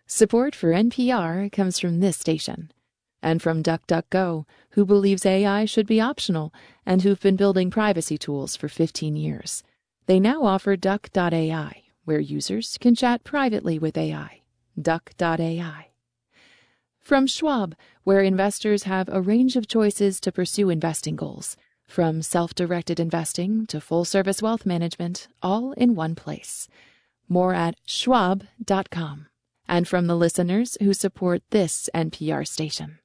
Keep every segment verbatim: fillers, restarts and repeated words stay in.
Support for N P R comes from this station and from DuckDuckGo, who believes A I should be optional and who've been building privacy tools for fifteen years. They now offer Duck dot A I, where users can chat privately with A I. Duck dot A I. From Schwab, where investors have a range of choices to pursue investing goals, from self-directed investing to full-service wealth management, all in one place. More at schwab dot com. And from the listeners who support this N P R station.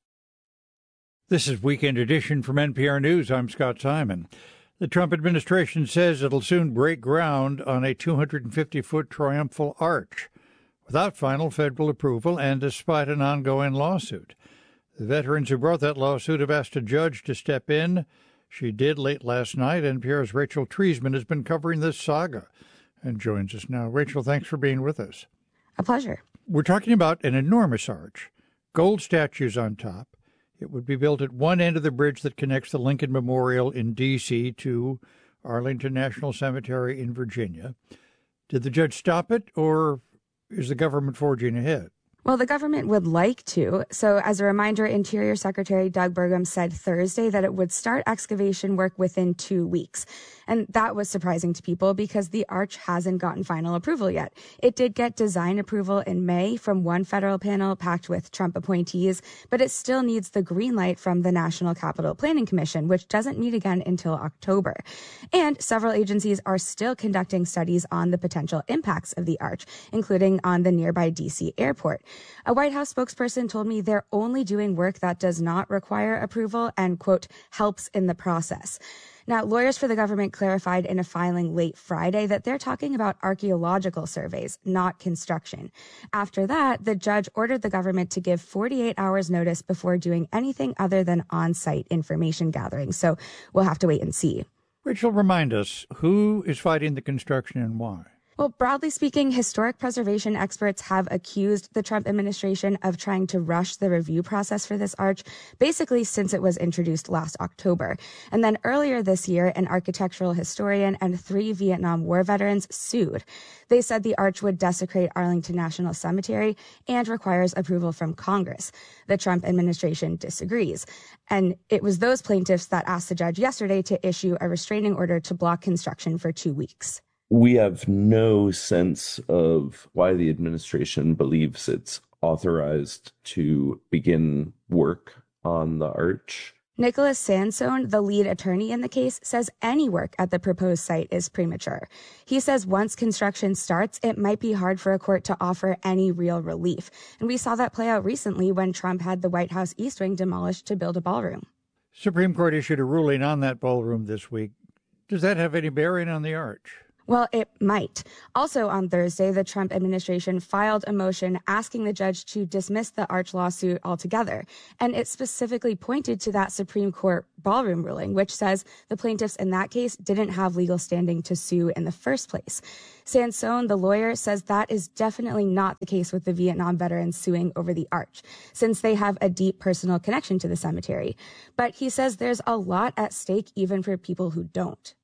This is Weekend Edition from N P R News. I'm Scott Simon. The Trump administration says it'll soon break ground on a two hundred fifty foot triumphal arch without final federal approval and despite an ongoing lawsuit. The veterans who brought that lawsuit have asked a judge to step in. She did late last night. N P R's Rachel Treisman has been covering this saga and joins us now. Rachel, thanks for being with us. A pleasure. We're talking about an enormous arch, gold statues on top. It would be built at one end of the bridge that connects the Lincoln Memorial in D C to Arlington National Cemetery in Virginia. Did the judge stop it, or is the government forging ahead? Well, the government would like to. So as a reminder, Interior Secretary Doug Burgum said Thursday that it would start excavation work within two weeks. And that was surprising to people because the arch hasn't gotten final approval yet. It did get design approval in May from one federal panel packed with Trump appointees, but it still needs the green light from the National Capital Planning Commission, which doesn't meet again until October. And several agencies are still conducting studies on the potential impacts of the arch, including on the nearby D C airport. A White House spokesperson told me they're only doing work that does not require approval and, quote, helps in the process. Now, lawyers for the government clarified in a filing late Friday that they're talking about archaeological surveys, not construction. After that, the judge ordered the government to give forty-eight hours notice before doing anything other than on-site information gathering. So we'll have to wait and see. Rachel, remind us, who is fighting the construction and why? Well, broadly speaking, historic preservation experts have accused the Trump administration of trying to rush the review process for this arch, basically since it was introduced last October. And then earlier this year, an architectural historian and three Vietnam War veterans sued. They said the arch would desecrate Arlington National Cemetery and requires approval from Congress. The Trump administration disagrees. And it was those plaintiffs that asked the judge yesterday to issue a restraining order to block construction for two weeks. We have no sense of why the administration believes it's authorized to begin work on the arch. Nicholas Sansone, the lead attorney in the case, says any work at the proposed site is premature. He says once construction starts, it might be hard for a court to offer any real relief. And we saw that play out recently when Trump had the White House East Wing demolished to build a ballroom. Supreme Court issued a ruling on that ballroom this week. Does that have any bearing on the arch? Well, it might. Also on Thursday, the Trump administration filed a motion asking the judge to dismiss the arch lawsuit altogether. And it specifically pointed to that Supreme Court ballroom ruling, which says the plaintiffs in that case didn't have legal standing to sue in the first place. Sansone, the lawyer, says that is definitely not the case with the Vietnam veterans suing over the arch, since they have a deep personal connection to the cemetery. But he says there's a lot at stake even for people who don't.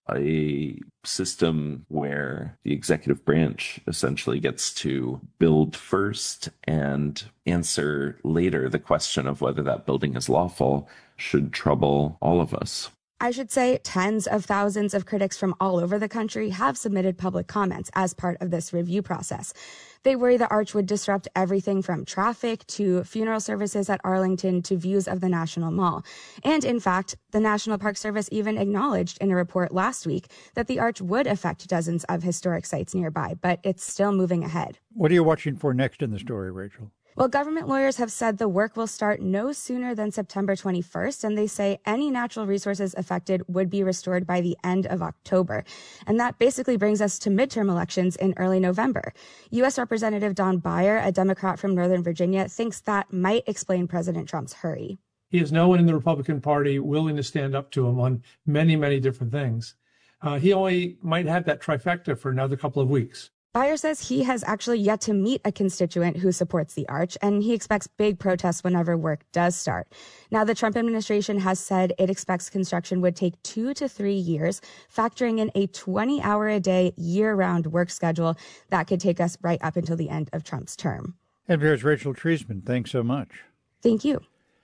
A system where the executive branch essentially gets to build first and answer later the question of whether that building is lawful should trouble all of us. I should say tens of thousands of critics from all over the country have submitted public comments as part of this review process. They worry the arch would disrupt everything from traffic to funeral services at Arlington to views of the National Mall. And in fact, the National Park Service even acknowledged in a report last week that the arch would affect dozens of historic sites nearby, but it's still moving ahead. What are you watching for next in the story, Rachel? Well, government lawyers have said the work will start no sooner than September twenty-first, and they say any natural resources affected would be restored by the end of October. And that basically brings us to midterm elections in early November. U S Representative Don Beyer, a Democrat from Northern Virginia, thinks that might explain President Trump's hurry. He has no one in the Republican Party willing to stand up to him on many, many different things. Uh, he only might have that trifecta for another couple of weeks. Beyer says he has actually yet to meet a constituent who supports the arch, and he expects big protests whenever work does start. Now, the Trump administration has said it expects construction would take two to three years, factoring in a twenty-hour-a-day, year-round work schedule that could take us right up until the end of Trump's term. N P R's Rachel Treisman, thanks so much. Thank you.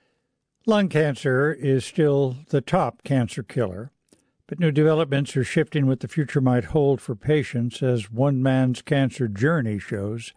Lung cancer is still the top cancer killer, but new developments are shifting what the future might hold for patients, as One Man's Cancer Journey shows.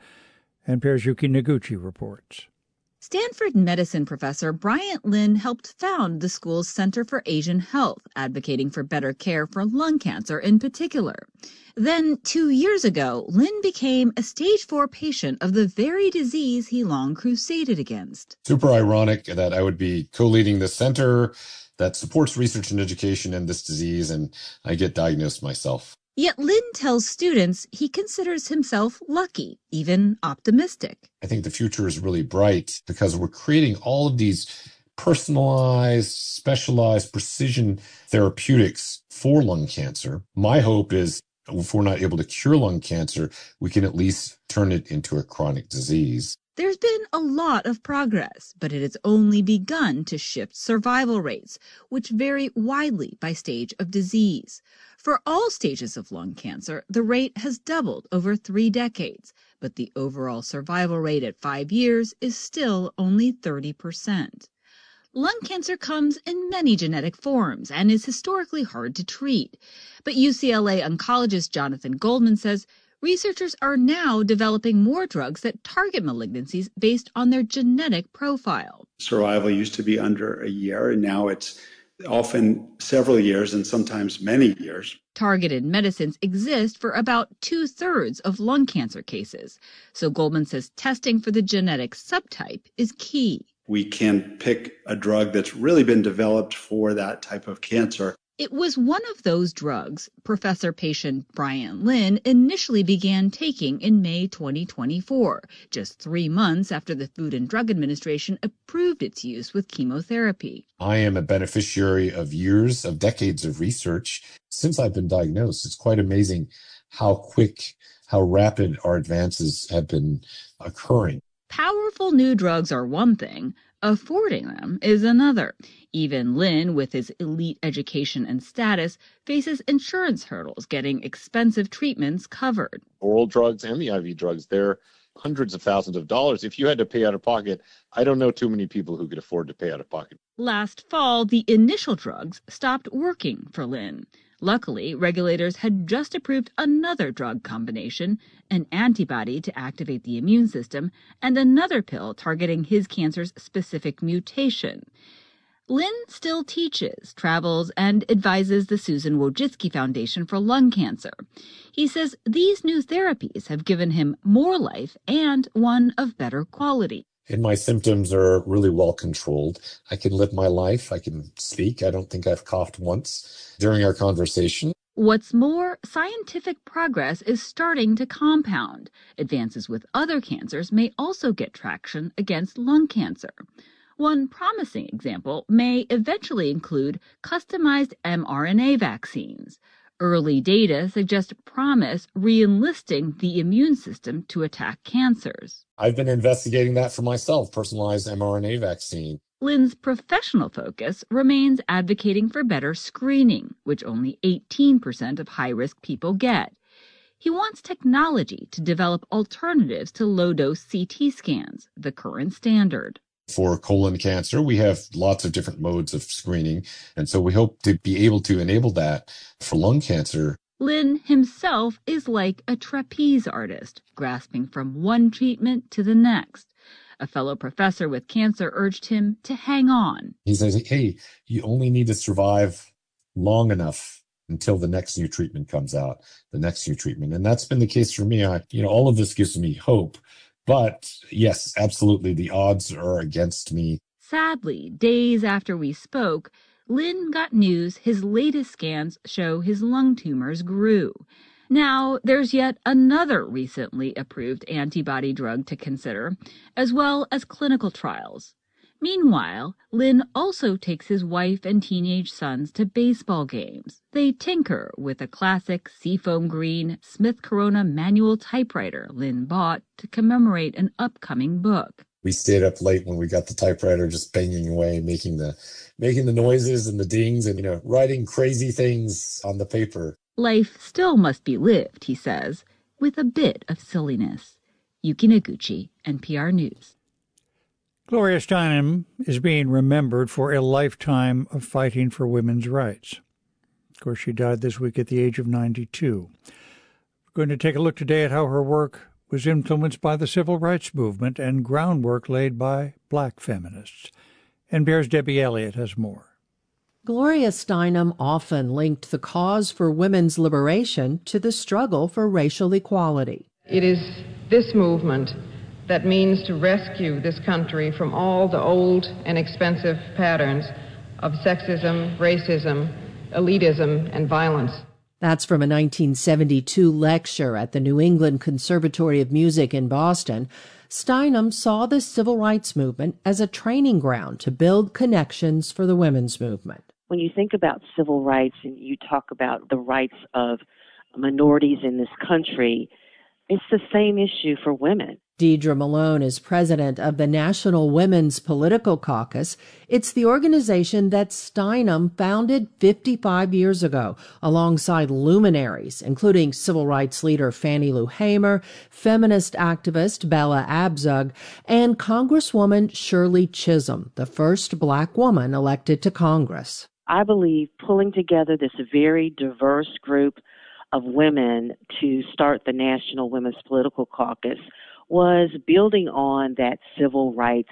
N P R's Yuki Noguchi reports. Stanford medicine professor Bryant Lin helped found the school's Center for Asian Health, advocating for better care for lung cancer in particular. Then, two years ago, Lin became a stage four patient of the very disease he long crusaded against. Super ironic that I would be co-leading the center that supports research and education in this disease, and I get diagnosed myself. Yet Lin tells students he considers himself lucky, even optimistic. I think the future is really bright because we're creating all of these personalized, specialized precision therapeutics for lung cancer. My hope is if we're not able to cure lung cancer, we can at least turn it into a chronic disease. There's been a lot of progress, but it has only begun to shift survival rates, which vary widely by stage of disease. For all stages of lung cancer, the rate has doubled over three decades, but the overall survival rate at five years is still only thirty percent. Lung cancer comes in many genetic forms and is historically hard to treat. But U C L A oncologist Jonathan Goldman says researchers are now developing more drugs that target malignancies based on their genetic profile. Survival used to be under a year, and now it's often several years and sometimes many years. Targeted medicines exist for about two-thirds of lung cancer cases. So Goldman says testing for the genetic subtype is key. We can pick a drug that's really been developed for that type of cancer. It was one of those drugs professor-patient Bryant Lin initially began taking in May twenty twenty-four, just three months after the Food and Drug Administration approved its use with chemotherapy. I am a beneficiary of years, of decades of research since I've been diagnosed. It's quite amazing how quick, how rapid our advances have been occurring. Powerful new drugs are one thing. Affording them is another. Even Lin, with his elite education and status, faces insurance hurdles getting expensive treatments covered. Oral drugs and the I V drugs, they're hundreds of thousands of dollars. If you had to pay out of pocket, I don't know too many people who could afford to pay out of pocket. Last fall, the initial drugs stopped working for Lin. Luckily, regulators had just approved another drug combination, an antibody to activate the immune system, and another pill targeting his cancer's specific mutation. Lin still teaches, travels, and advises the Susan Wojcicki Foundation for Lung Cancer. He says these new therapies have given him more life and one of better quality. And my symptoms are really well controlled. I can live my life. I can speak. I don't think I've coughed once during our conversation. What's more, scientific progress is starting to compound. Advances with other cancers may also get traction against lung cancer. One promising example may eventually include customized mRNA vaccines. Early data suggest promise re-enlisting the immune system to attack cancers. I've been investigating that for myself, personalized mRNA vaccine. Lin's professional focus remains advocating for better screening, which only eighteen percent of high-risk people get. He wants technology to develop alternatives to low-dose C T scans, the current standard. For colon cancer, we have lots of different modes of screening, and so we hope to be able to enable that for lung cancer. Lin himself is like a trapeze artist, grasping from one treatment to the next. A fellow professor with cancer urged him to hang on. He says, hey, you only need to survive long enough until the next new treatment comes out, the next new treatment. And that's been the case for me. I, you know, all of this gives me hope. But yes, absolutely, the odds are against me. Sadly, days after we spoke, Lin got news his latest scans show his lung tumors grew. Now, there's yet another recently approved antibody drug to consider, as well as clinical trials. Meanwhile, Lin also takes his wife and teenage sons to baseball games. They tinker with a classic seafoam green Smith Corona manual typewriter Lin bought to commemorate an upcoming book. We stayed up late when we got the typewriter just banging away, making the making the noises and the dings and, you know, writing crazy things on the paper. Life still must be lived, he says, with a bit of silliness. Yuki Noguchi, N P R News. Gloria Steinem is being remembered for a lifetime of fighting for women's rights. Of course, she died this week at the age of ninety-two. We're going to take a look today at how her work was influenced by the civil rights movement and groundwork laid by black feminists. N P R's Debbie Elliott has more. Gloria Steinem often linked the cause for women's liberation to the struggle for racial equality. It is this movement that means to rescue this country from all the old and expensive patterns of sexism, racism, elitism, and violence. That's from a nineteen seventy-two lecture at the New England Conservatory of Music in Boston. Steinem saw the civil rights movement as a training ground to build connections for the women's movement. When you think about civil rights and you talk about the rights of minorities in this country, it's the same issue for women. Deidre Malone is president of the National Women's Political Caucus. It's the organization that Steinem founded fifty-five years ago alongside luminaries, including civil rights leader Fannie Lou Hamer, feminist activist Bella Abzug, and Congresswoman Shirley Chisholm, the first black woman elected to Congress. I believe pulling together this very diverse group of women to start the National Women's Political Caucus was building on that civil rights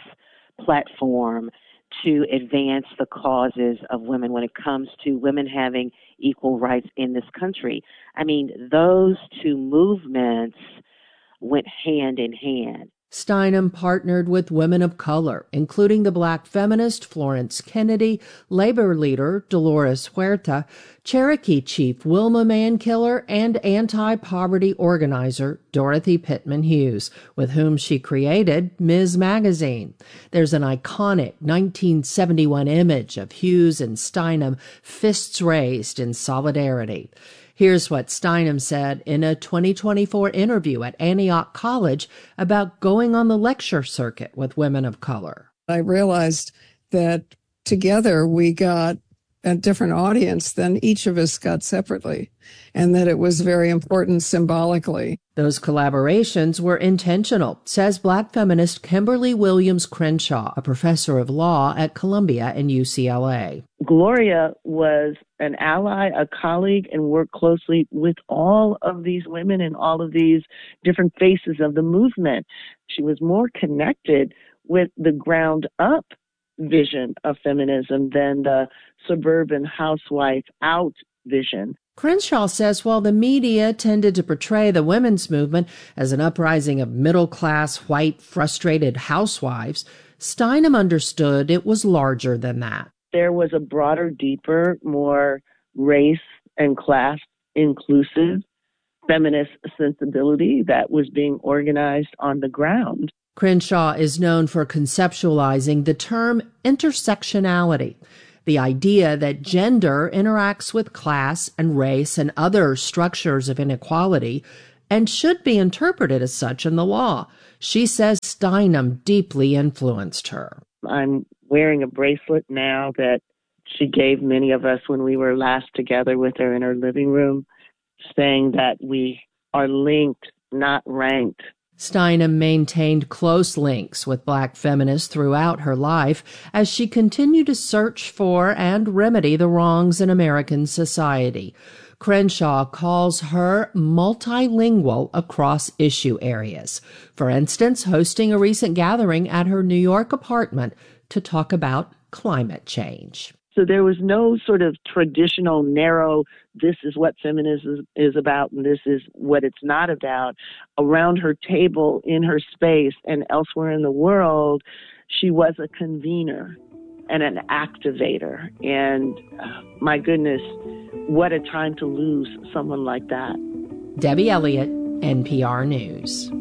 platform to advance the causes of women when it comes to women having equal rights in this country. I mean, those two movements went hand in hand. Steinem partnered with women of color, including the black feminist Florence Kennedy, labor leader Dolores Huerta, Cherokee chief Wilma Mankiller, and anti-poverty organizer Dorothy Pittman Hughes, with whom she created Miz Magazine. There's an iconic nineteen seventy-one image of Hughes and Steinem, fists raised in solidarity. Here's what Steinem said in a twenty twenty-four interview at Antioch College about going on the lecture circuit with women of color. I realized that together we got a different audience than each of us got separately, and that it was very important symbolically. Those collaborations were intentional, says black feminist Kimberly Williams Crenshaw, a professor of law at Columbia and U C L A. Gloria was an ally, a colleague, and worked closely with all of these women and all of these different faces of the movement. She was more connected with the ground up vision of feminism than the suburban housewife out vision. Crenshaw says while the media tended to portray the women's movement as an uprising of middle-class, white, frustrated housewives, Steinem understood it was larger than that. There was a broader, deeper, more race and class inclusive feminist sensibility that was being organized on the ground. Crenshaw is known for conceptualizing the term intersectionality, the idea that gender interacts with class and race and other structures of inequality and should be interpreted as such in the law. She says Steinem deeply influenced her. I'm wearing a bracelet now that she gave many of us when we were last together with her in her living room, saying that we are linked, not ranked. Steinem maintained close links with black feminists throughout her life as she continued to search for and remedy the wrongs in American society. Crenshaw calls her multilingual across issue areas. For instance, hosting a recent gathering at her New York apartment to talk about climate change. So there was no sort of traditional, narrow, this is what feminism is about and this is what it's not about. Around her table, in her space, and elsewhere in the world, she was a convener and an activator. And uh, my goodness, what a time to lose someone like that. Debbie Elliott, N P R News.